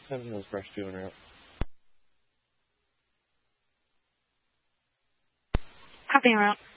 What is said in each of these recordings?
7 Hills Brush 2 en route. Copy en route.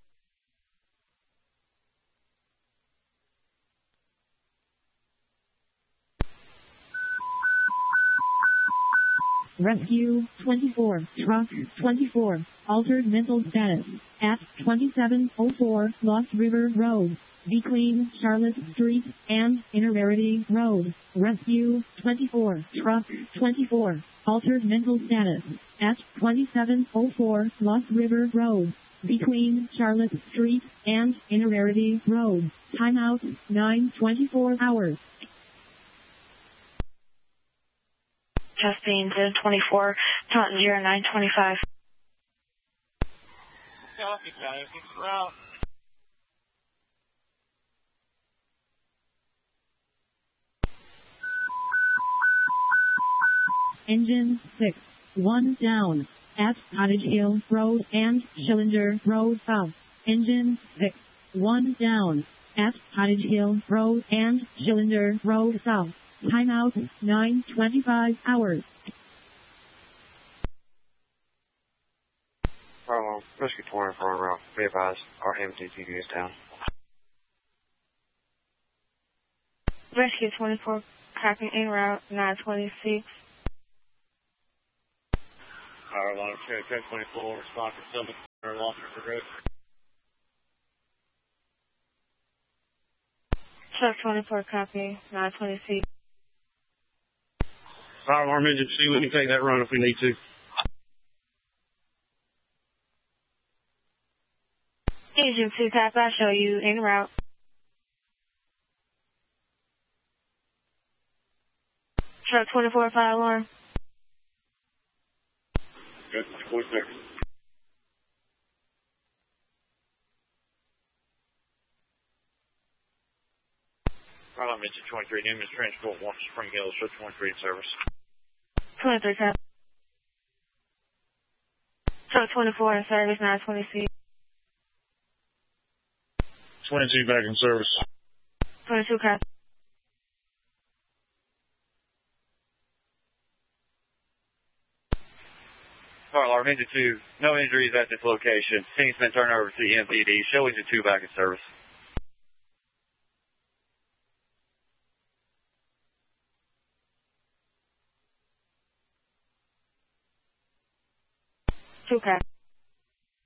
Rescue 24, Truck 24, altered mental status at 2704 Lost River Road, between Charlotte Street and Innerarity Road. Rescue 24, Truck 24, altered mental status at 2704 Lost River Road, between Charlotte Street and Innerarity Road. Timeout 9:24 hours. Testing 1024, Taunton 0925. Copy, guys. It's route. Engine 6, 1 down, at Cottage Hill Road and Schillinger Road South. Engine 6, 1 down, at Cottage Hill Road and Schillinger Road South. Timeout 9:25 hours. Fire Rescue 24 en route. Be advised, our MTTV is down. Rescue 24, copy en route 926. Fire alarm, 1024, response to Summit, Lost River Road. Truck 24, copy 926. Fire alarm engine 2, let me take that run if we need to. Engine 2, copy, I show you en route. Truck 24, fire alarm. Good, 26. Fire alarm engine 23, Newman's Transport 1 Spring Hill, show 23 in service. 23, copy. Truck 24 in service 926. 22 back in service. 22, copy. Fire alarm engine 2, no injuries at this location. Scene's been turned over to the MPD. Show engine 2 back in service. Two, copy.